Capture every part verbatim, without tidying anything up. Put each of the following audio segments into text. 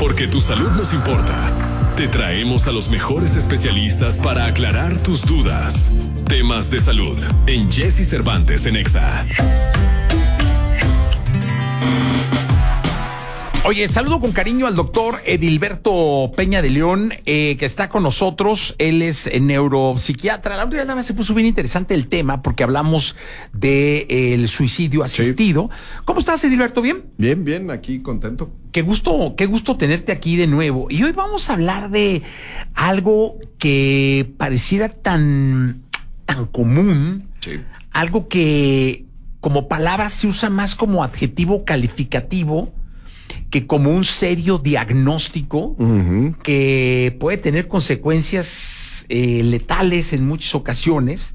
Porque tu salud nos importa. Te traemos a los mejores especialistas para aclarar tus dudas. Temas de salud en Jesse Cervantes en Exa. Oye, saludo con cariño al doctor Edilberto Peña de León, eh, que está con nosotros. Él es eh, neuropsiquiatra. La otra vez se puso bien interesante el tema porque hablamos de eh, el suicidio asistido. Sí. ¿Cómo estás, Edilberto? ¿Bien? Bien, bien, aquí contento. Qué gusto, qué gusto tenerte aquí de nuevo. Y hoy vamos a hablar de algo que pareciera tan, tan común. Sí. Algo que como palabra se usa más como adjetivo calificativo que como un serio diagnóstico, uh-huh, que puede tener consecuencias eh, letales en muchas ocasiones,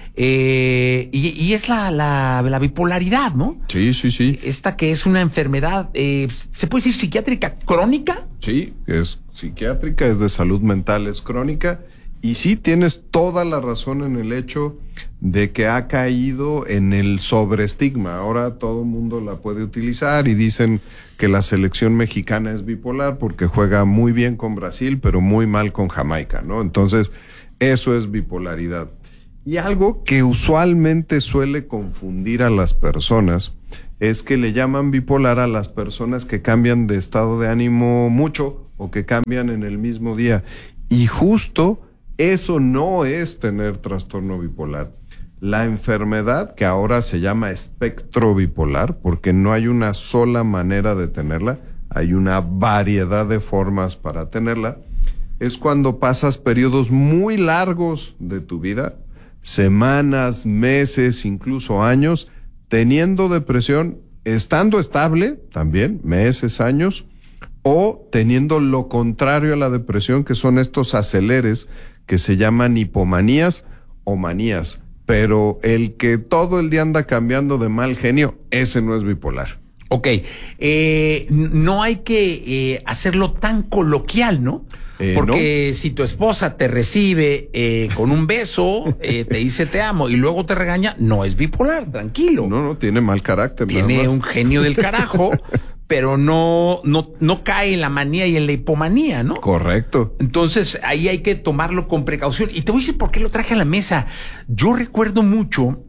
eh, y, y es la, la, la bipolaridad, ¿no? Sí, sí, sí. Esta que es una enfermedad, eh, ¿se puede decir psiquiátrica crónica? Sí, es psiquiátrica, es de salud mental, es crónica. Y sí, tienes toda la razón en el hecho de que ha caído en el sobreestigma. Ahora todo el mundo la puede utilizar y dicen que la selección mexicana es bipolar porque juega muy bien con Brasil, pero muy mal con Jamaica, ¿no? Entonces, eso es bipolaridad. Y algo que usualmente suele confundir a las personas es que le llaman bipolar a las personas que cambian de estado de ánimo mucho o que cambian en el mismo día. Y justo eso no es tener trastorno bipolar. La enfermedad, que ahora se llama espectro bipolar, porque no hay una sola manera de tenerla, hay una variedad de formas para tenerla, es cuando pasas periodos muy largos de tu vida, semanas, meses, incluso años, teniendo depresión, estando estable, también, meses, años, o teniendo lo contrario a la depresión, que son estos aceleres que se llaman hipomanías o manías, pero el que todo el día anda cambiando de mal genio, ese no es bipolar. Ok, eh, no hay que eh, hacerlo tan coloquial, ¿no? Eh, Porque ¿no? si tu esposa te recibe eh, con un beso, eh, te dice te amo y luego te regaña, no es bipolar, tranquilo. No, no, tiene mal carácter. Tiene nada más. un genio del carajo. Pero no, no, no cae en la manía y en la hipomanía, ¿no? Correcto. Entonces, ahí hay que tomarlo con precaución. Y te voy a decir por qué lo traje a la mesa. Yo recuerdo mucho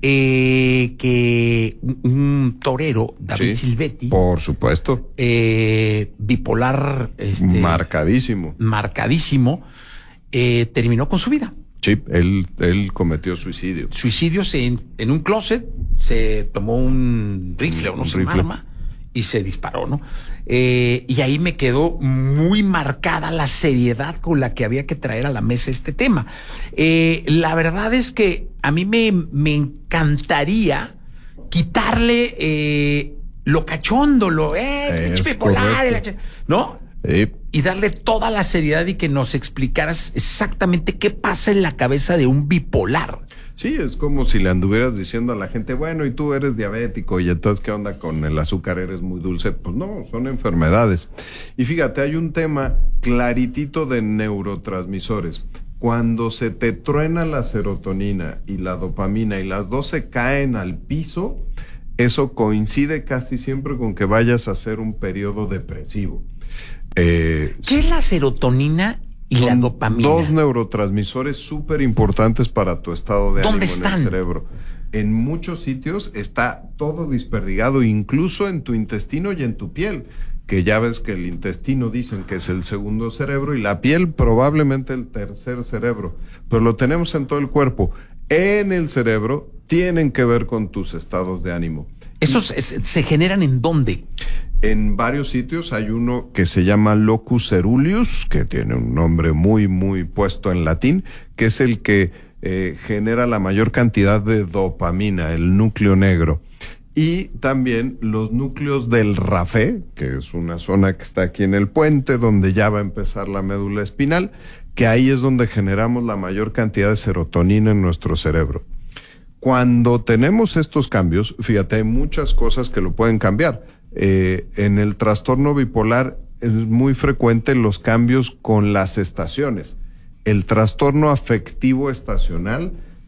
eh, que un torero, David sí, Silvetti. Por supuesto. Eh, bipolar. Este, marcadísimo. Marcadísimo. Eh, terminó con su vida. Sí, él, él cometió suicidio. Suicidio en, en un closet, se tomó un rifle o no sé, un arma. Y se disparó, ¿no? Eh, y ahí me quedó muy marcada la seriedad con la que había que traer a la mesa este tema. Eh, la verdad es que a mí me, me encantaría quitarle eh, lo cachondo, lo eh, es bipolar, ¿no? Sí. Y darle toda la seriedad y que nos explicaras exactamente qué pasa en la cabeza de un bipolar. Sí, es como si le anduvieras diciendo a la gente, bueno, y tú eres diabético, y entonces, ¿qué onda con el azúcar? ¿Eres muy dulce? Pues no, son enfermedades. Y fíjate, hay un tema claritito de neurotransmisores. Cuando se te truena la serotonina y la dopamina y las dos se caen al piso, eso coincide casi siempre con que vayas a hacer un periodo depresivo. Eh, ¿Qué es la serotonina y la dopamina? Dos neurotransmisores súper importantes para tu estado de ánimo. ¿Dónde están? En el cerebro. En muchos sitios está todo desperdigado, incluso en tu intestino y en tu piel, que ya ves que el intestino dicen que es el segundo cerebro y la piel probablemente el tercer cerebro, pero lo tenemos en todo el cuerpo. En el cerebro tienen que ver con tus estados de ánimo. ¿Esos se, se generan en dónde? En varios sitios. Hay uno que se llama locus ceruleus, que tiene un nombre muy, muy puesto en latín, que es el que eh, genera la mayor cantidad de dopamina, el núcleo negro. Y también los núcleos del rafé, que es una zona que está aquí en el puente, donde ya va a empezar la médula espinal, que ahí es donde generamos la mayor cantidad de serotonina en nuestro cerebro. Cuando tenemos estos cambios, fíjate, hay muchas cosas que lo pueden cambiar. Eh, en el trastorno bipolar es muy frecuente los cambios con las estaciones. El trastorno afectivo estacional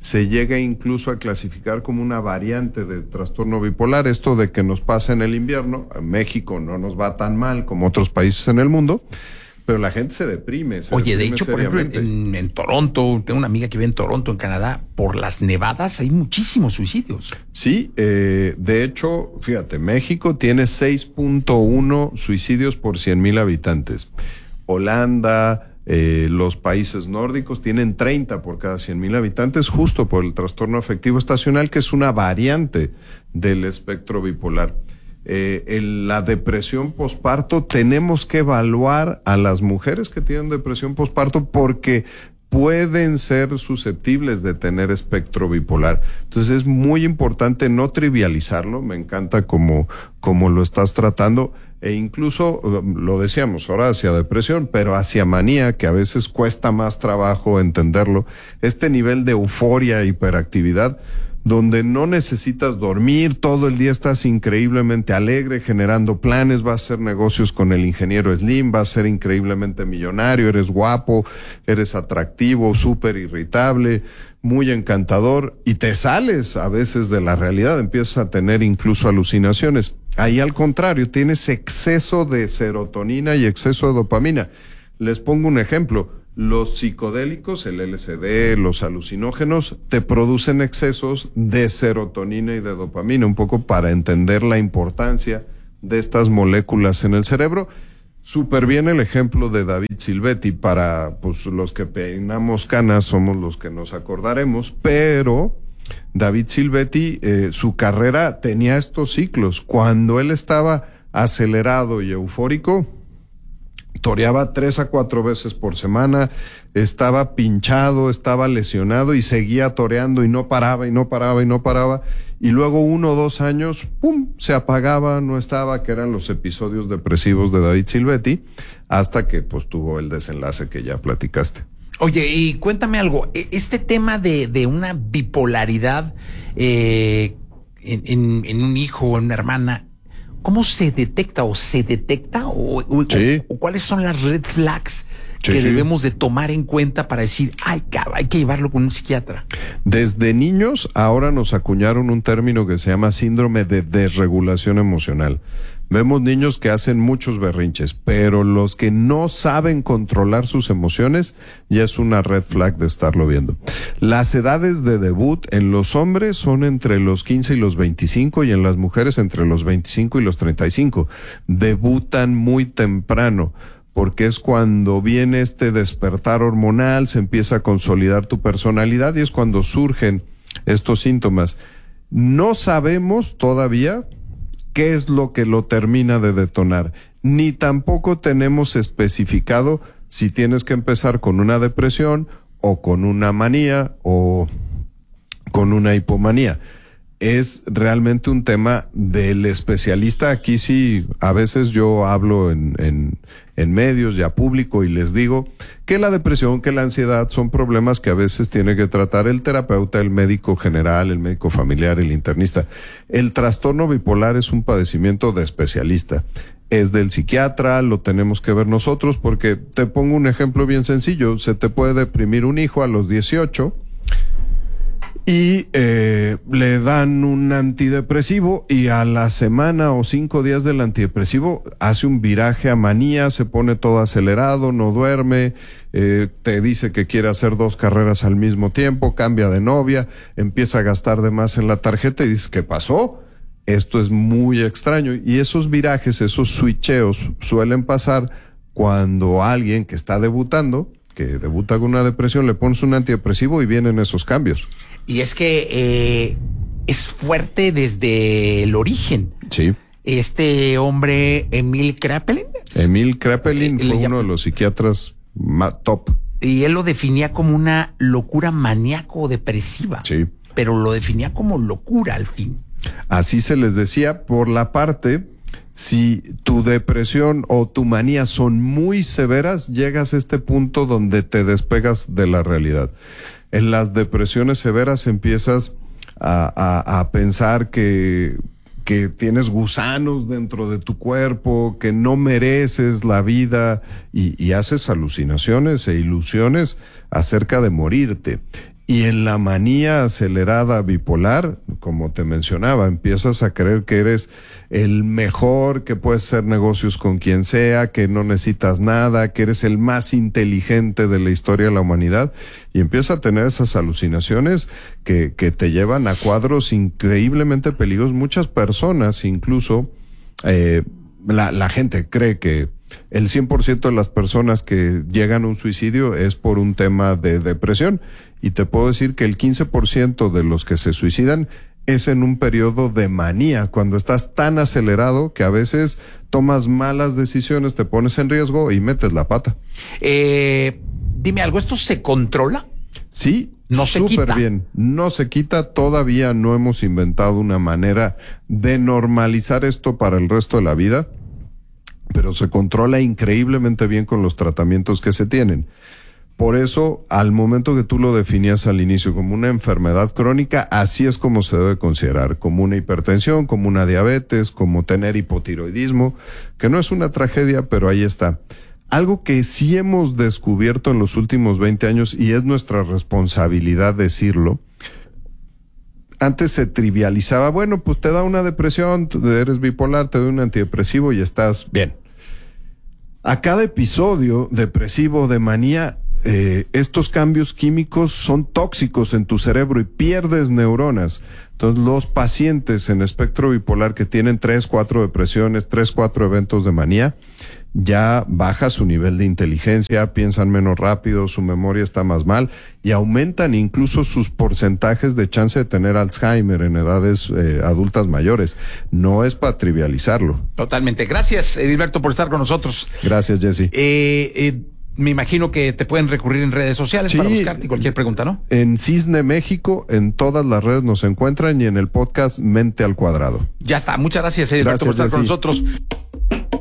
se llega incluso a clasificar como una variante de trastorno bipolar. Esto de que nos pasa en el invierno, en México no nos va tan mal como otros países en el mundo, pero la gente se deprime. Se Oye, deprime de hecho, seriamente. por ejemplo, en, en Toronto, tengo una amiga que vive en Toronto, en Canadá, por las nevadas hay muchísimos suicidios. Sí, eh, de hecho, fíjate, México tiene seis punto uno suicidios por cien mil habitantes. Holanda, eh, los países nórdicos tienen treinta por cada cien mil habitantes, justo por el trastorno afectivo estacional, que es una variante del espectro bipolar. Eh, en la depresión posparto, tenemos que evaluar a las mujeres que tienen depresión posparto porque pueden ser susceptibles de tener espectro bipolar. Entonces es muy importante no trivializarlo. Me encanta como, como lo estás tratando, e incluso lo decíamos ahora hacia depresión, pero hacia manía, que a veces cuesta más trabajo entenderlo. Este nivel de euforia, hiperactividad, donde no necesitas dormir, todo el día estás increíblemente alegre, generando planes, vas a hacer negocios con el ingeniero Slim, vas a ser increíblemente millonario, eres guapo, eres atractivo, súper irritable, muy encantador, y te sales a veces de la realidad, empiezas a tener incluso alucinaciones. Ahí al contrario, tienes exceso de serotonina y exceso de dopamina. Les pongo un ejemplo. Los psicodélicos, el L S D, los alucinógenos, te producen excesos de serotonina y de dopamina, un poco para entender la importancia de estas moléculas en el cerebro. Súper bien el ejemplo de David Silvetti, para pues los que peinamos canas somos los que nos acordaremos, pero David Silvetti, eh, su carrera tenía estos ciclos. Cuando él estaba acelerado y eufórico, toreaba tres a cuatro veces por semana, estaba pinchado, estaba lesionado y seguía toreando y no paraba y no paraba y no paraba, y luego uno o dos años, pum, se apagaba, no estaba, que eran los episodios depresivos de David Silvetti, hasta que pues tuvo el desenlace que ya platicaste. Oye, y cuéntame algo, este tema de, de una bipolaridad eh, en, en, en un hijo o en una hermana, ¿cómo se detecta o se detecta o, o, sí. o, o cuáles son las red flags sí, que sí. debemos de tomar en cuenta para decir, ay, cabrón, hay que llevarlo con un psiquiatra? Desde niños ahora nos acuñaron un término que se llama síndrome de desregulación emocional. Vemos niños que hacen muchos berrinches, pero los que no saben controlar sus emociones ya es una red flag de estarlo viendo. Las edades de debut en los hombres son entre los quince y los veinticinco y en las mujeres entre los veinticinco y los treinta y cinco. Debutan muy temprano, porque es cuando viene este despertar hormonal, se empieza a consolidar tu personalidad y es cuando surgen estos síntomas. No sabemos todavía qué es lo que lo termina de detonar, ni tampoco tenemos especificado si tienes que empezar con una depresión o con una manía o con una hipomanía. Es realmente un tema del especialista. Aquí sí, a veces yo hablo en, en, en medios y a público y les digo que la depresión, que la ansiedad son problemas que a veces tiene que tratar el terapeuta, el médico general, el médico familiar, el internista. El trastorno bipolar es un padecimiento de especialista. Es del psiquiatra, lo tenemos que ver nosotros, porque te pongo un ejemplo bien sencillo. Se te puede deprimir un hijo a los dieciocho y eh, le dan un antidepresivo y a la semana o cinco días del antidepresivo hace un viraje a manía, se pone todo acelerado, no duerme, eh, te dice que quiere hacer dos carreras al mismo tiempo, cambia de novia, empieza a gastar de más en la tarjeta y dices, ¿qué pasó? Esto es muy extraño. Y esos virajes, esos switcheos suelen pasar cuando alguien que está debutando, que debuta con una depresión, le pones un antidepresivo y vienen esos cambios. Y es que eh, es fuerte desde el origen. Sí. Este hombre, Emil Kraepelin. Emil Kraepelin eh, fue uno de los psiquiatras ma- top. Y él lo definía como una locura maníaco-depresiva. Sí. Pero lo definía como locura al fin. Así se les decía. Por la parte, si tu depresión o tu manía son muy severas, llegas a este punto donde te despegas de la realidad. En las depresiones severas empiezas a, a, a pensar que, que tienes gusanos dentro de tu cuerpo, que no mereces la vida y, y haces alucinaciones e ilusiones acerca de morirte. Y en la manía acelerada bipolar, como te mencionaba, empiezas a creer que eres el mejor, que puedes hacer negocios con quien sea, que no necesitas nada, que eres el más inteligente de la historia de la humanidad, y empiezas a tener esas alucinaciones que, que te llevan a cuadros increíblemente peligrosos. Muchas personas, incluso, eh, la, la gente cree que el cien por ciento de las personas que llegan a un suicidio es por un tema de depresión. Y te puedo decir que el quince por ciento de los que se suicidan es en un periodo de manía, cuando estás tan acelerado que a veces tomas malas decisiones, te pones en riesgo y metes la pata. Eh, dime algo, ¿esto se controla? Sí, no se súper quita. bien. No se quita, todavía no hemos inventado una manera de normalizar esto para el resto de la vida, pero se controla increíblemente bien con los tratamientos que se tienen. Por eso, al momento que tú lo definías al inicio como una enfermedad crónica, así es como se debe considerar, como una hipertensión, como una diabetes, como tener hipotiroidismo, que no es una tragedia, pero ahí está. Algo que sí hemos descubierto en los últimos veinte años, y es nuestra responsabilidad decirlo, antes se trivializaba, bueno, pues te da una depresión, eres bipolar, te doy un antidepresivo y estás bien. A cada episodio depresivo de manía, eh, estos cambios químicos son tóxicos en tu cerebro y pierdes neuronas. Entonces, los pacientes en espectro bipolar que tienen tres, cuatro depresiones, tres, cuatro eventos de manía, ya baja su nivel de inteligencia, piensan menos rápido, su memoria está más mal y aumentan incluso sus porcentajes de chance de tener Alzheimer en edades eh, adultas mayores. No es para trivializarlo. Totalmente. Gracias, Edilberto, por estar con nosotros. Gracias, Jesse. Eh, eh, me imagino que te pueden recurrir en redes sociales Sí, para buscarte cualquier pregunta, ¿no? En Cisne México, en todas las redes nos encuentran y en el podcast Mente al Cuadrado. Ya está. Muchas gracias, Edilberto, Gracias, por estar con Jessy. nosotros.